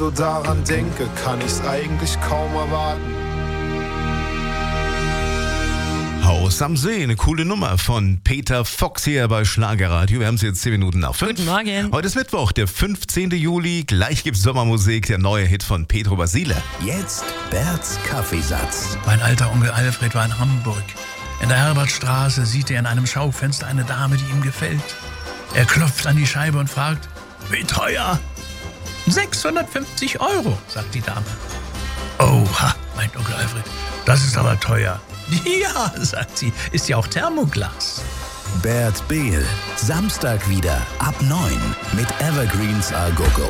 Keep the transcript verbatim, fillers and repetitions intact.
so daran denke, kann ich's eigentlich kaum erwarten. Haus am See, eine coole Nummer von Peter Fox hier bei Schlagerradio. Wir haben es jetzt zehn Minuten nach fünf. Guten Morgen. Heute ist Mittwoch, der fünfzehnten Juli. Gleich gibt's Sommermusik, der neue Hit von Pedro Basile. Jetzt Berts Kaffeesatz. Mein alter Onkel Alfred war in Hamburg. In der Herbertstraße sieht er in einem Schaufenster eine Dame, die ihm gefällt. Er klopft an die Scheibe und fragt, wie teuer? sechshundertfünfzig Euro, sagt die Dame. Oha, meint Onkel Alfred, das ist aber teuer. Ja, sagt sie, ist ja auch Thermoglas. Bert Behl, Samstag wieder ab neun mit Evergreens A Go Go.